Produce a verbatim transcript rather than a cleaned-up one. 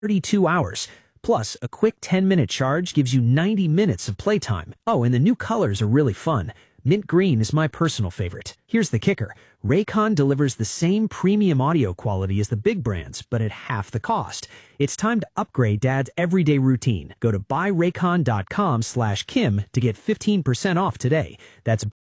thirty-two hours. Plus, a quick ten-minute charge gives you ninety minutes of playtime. Oh, and the new colors are really fun. Mint green is my personal favorite. Here's the kicker. Raycon delivers the same premium audio quality as the big brands, but at half the cost. It's time to upgrade Dad's everyday routine. Go to buy raycon dot com slash Kim to get fifteen percent off today. That's